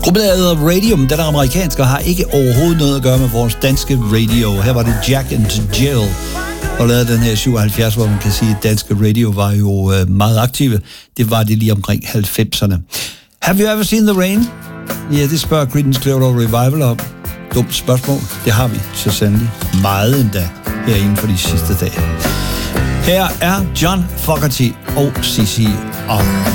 Gruppen hedder Radium, den er amerikansk og har ikke overhovedet noget at gøre med vores danske radio. Her var det Jack and Jill, og lavede den her 77, hvor man kan sige, at danske radio var jo meget aktive. Det var det lige omkring 90'erne. Have you ever seen the rain? Ja, det spørger Creedence Clearwater Revival om. Dumt spørgsmål. Det har vi så sandelig meget endda her inden for de sidste dage. Her er John Fogerty og CeCe R.